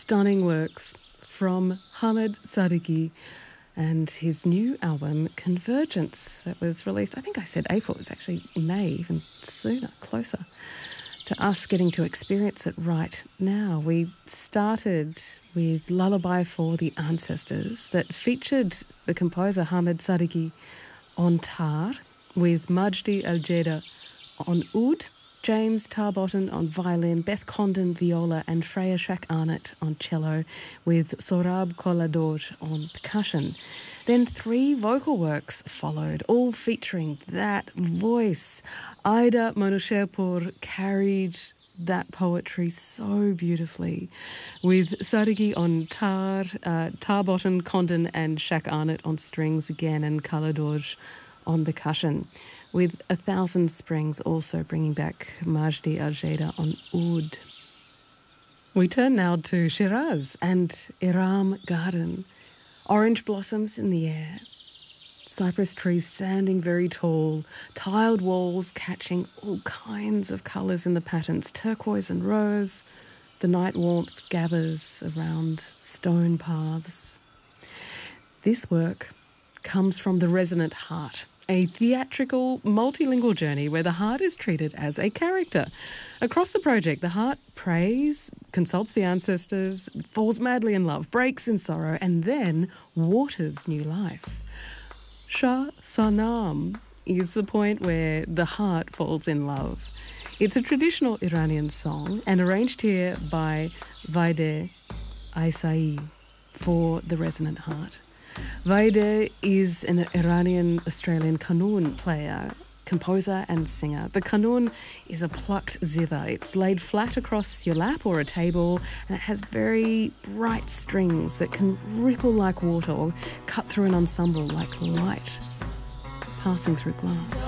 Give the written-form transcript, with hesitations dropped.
stunning works from Hamid Sadeghi and his new album Convergence that was released, I think I said April, it was actually May, even sooner, closer to us getting to experience it right now. We started with Lullaby for the Ancestors that featured the composer Hamid Sadeghi on tar, with Majdi Al-Jeda on oud, James Tarbotton on violin, Beth Condon viola and Freya Shak-Arnott on cello, with Sorab Kolador on percussion. Then 3 vocal works followed, all featuring that voice. Aida Manusherpur carried that poetry so beautifully, with Sadeghi on tar, Tarbotton, Condon and Shak-Arnott on strings again, and Kolador on percussion, with 1,000 Springs also bringing back Majdi Al-Jeda on oud. We turn now to Shiraz and Iram Garden. Orange blossoms in the air, cypress trees standing very tall, tiled walls catching all kinds of colours in the patterns, turquoise and rose. The night warmth gathers around stone paths. This work comes from The Resonant Heart, a theatrical, multilingual journey where the heart is treated as a character. Across the project, the heart prays, consults the ancestors, falls madly in love, breaks in sorrow, and then waters new life. Shah Sanam is the point where the heart falls in love. It's a traditional Iranian song and arranged here by Vaideh Aisai for The Resonant Heart. Vaideh is an Iranian-Australian qanun player, composer and singer. The qanun is a plucked zither. It's laid flat across your lap or a table, and it has very bright strings that can ripple like water or cut through an ensemble like light passing through glass.